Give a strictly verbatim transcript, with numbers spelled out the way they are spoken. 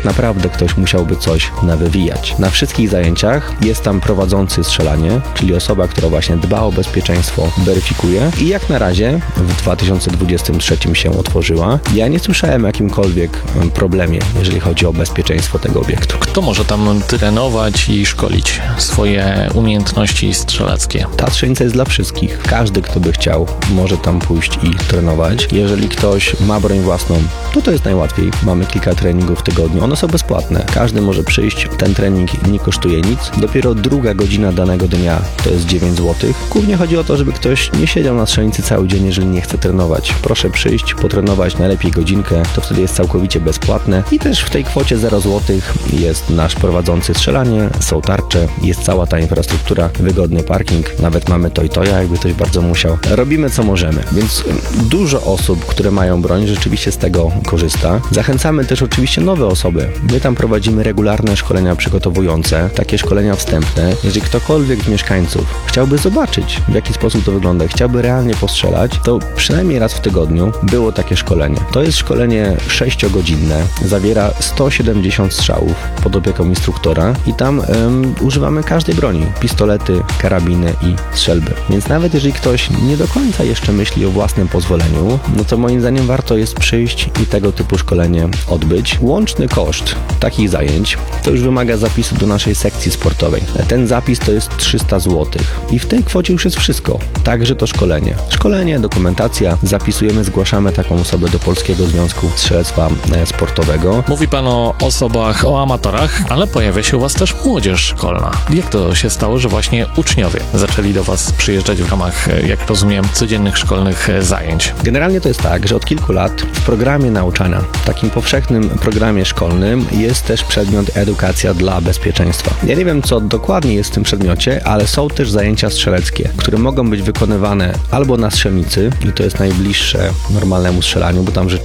już naprawdę ktoś musiałby coś nawywijać. Na wszystkich zajęciach jest tam prowadzący strzelanie, czyli osoba, która właśnie dba o bezpieczeństwo, weryfikuje i jak na razie w dwa tysiące dwudziestym trzecim się otworzyła. Ja nie słyszałem o jakimkolwiek problemie, jeżeli chodzi o bezpieczeństwo tego obiektu. Kto może tam trenować i szkolić swoje umiejętności strzeleckie? Ta strzelnica jest dla wszystkich. Każdy, kto by chciał, może tam pójść i trenować. Jeżeli ktoś ma broń własną, to to jest najłatwiej. Mamy kilka treningów w tygodniu. One są bezpłatne. Każdy może przyjść. Ten trening nie kosztuje nic. Dopiero druga godzina danego dnia to jest dziewięć złotych. Głównie chodzi o to, żeby ktoś nie siedział na strzelnicy cały dzień, jeżeli nie chce trenować. Proszę przyjść, potrenować najlepiej godzinkę. To wtedy jest całkowicie bezpłatne. I też w tej kwocie zero złotych jest nasz prowadzący strzelanie, są tarcze, jest cała ta infrastruktura, wygodny parking. Nawet mamy to i to, jakby ktoś bardzo musiał. Robimy co możemy, więc dużo osób, które mają broń, rzeczywiście z tego korzysta. Zachęcamy też oczywiście nowe osoby. My tam prowadzimy regularne szkolenia przygotowujące, takie szkolenia wstępne. Jeżeli ktokolwiek z mieszkańców chciałby zobaczyć, w jaki sposób to wygląda, chciałby realnie postrzelać, to przynajmniej raz w tygodniu było takie szkolenie. To jest szkolenie sześciogodzinne, zawiera sto siedemdziesiąt strzałów pod opieką instruktora i tam um, używamy każdej broni. Pistolety, karabiny i strzelby. Więc nawet jeżeli ktoś nie do końca jeszcze myśli o własnym pozwoleniu, no to moim zdaniem warto jest przyjść i tego typu szkolenie odbyć. Łączny koszt takich zajęć to już wymaga zapisu do naszej sekcji sportowej. Ten zapis to jest trzysta złotych i w tej kwocie już jest wszystko. Także to szkolenie. Szkolenie, dokumentacja, zapisujemy, zgłaszamy taką osobę do Polskiego Związku Strzelectwa Sportowego. Mówi pan o osobach, o amatorach, ale pojawia się u was też młodzież szkolna. Jak to się stało, że właśnie uczniowie zaczęli do was przyjeżdżać w ramach, jak rozumiem, codziennych szkolnych zajęć? Generalnie to jest tak, że od kilku lat w programie nauczania, takim powszechnym programie szkolnym jest też przedmiot edukacja dla bezpieczeństwa. Ja nie wiem, co dokładnie jest w tym przedmiocie, ale są też zajęcia strzeleckie, które mogą być wykonywane albo na strzelnicy i to jest najbliższe normalnemu strzelaniu, bo tam rzeczywiście